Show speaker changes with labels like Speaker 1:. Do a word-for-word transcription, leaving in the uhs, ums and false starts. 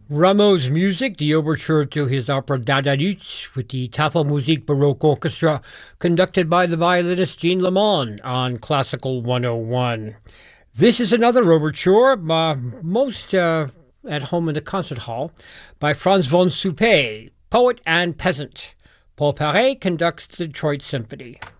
Speaker 1: Rameau's music, the overture to his opera Dadadutz with the Tafelmusik Baroque Orchestra, conducted by the violinist Jean Lamond on Classical one oh one. This is another overture, uh, most uh, at home in the concert hall, by Franz von Suppé, poet and peasant. Paul Paret conducts the Detroit Symphony.